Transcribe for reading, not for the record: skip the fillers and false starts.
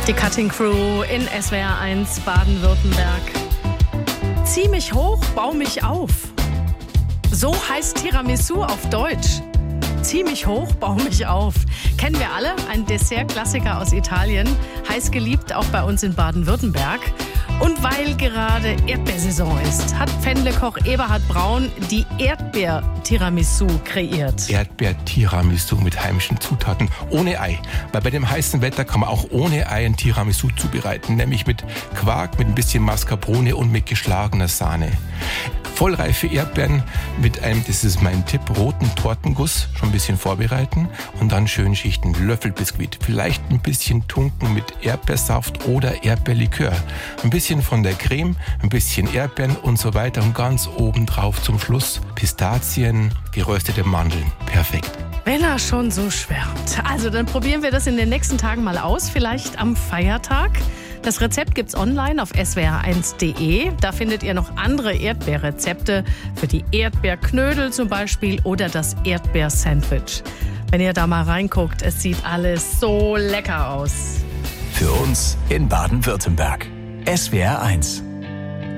Die Cutting Crew in SWR 1 Baden-Württemberg. Zieh mich hoch, bau mich auf. So heißt Tiramisu auf Deutsch. Zieh mich hoch, bau mich auf. Kennen wir alle, ein Dessert-Klassiker aus Italien, heiß geliebt auch bei uns in Baden-Württemberg. Und weil gerade Erdbeersaison ist, hat Pfändlekoch Eberhard Braun die Erdbeer-Tiramisu kreiert. Erdbeer-Tiramisu mit heimischen Zutaten, ohne Ei. Weil bei dem heißen Wetter kann man auch ohne Ei ein Tiramisu zubereiten, nämlich mit Quark, mit ein bisschen Mascarpone und mit geschlagener Sahne. Vollreife Erdbeeren mit einem, das ist mein Tipp, roten Tortenguss schon ein bisschen vorbereiten und dann schön schichten. Löffelbiskuit, vielleicht ein bisschen tunken mit Erdbeersaft oder Erdbeerlikör. Ein bisschen von der Creme, ein bisschen Erdbeeren und so weiter und ganz obendrauf zum Schluss Pistazien, geröstete Mandeln. Perfekt. Wenn er schon so schwärmt. Also dann probieren wir das in den nächsten Tagen mal aus, vielleicht am Feiertag. Das Rezept gibt's online auf swr1.de. Da findet ihr noch andere Erdbeerrezepte für die Erdbeerknödel zum Beispiel oder das Erdbeersandwich. Wenn ihr da mal reinguckt, es sieht alles so lecker aus. Für uns in Baden-Württemberg. SWR 1.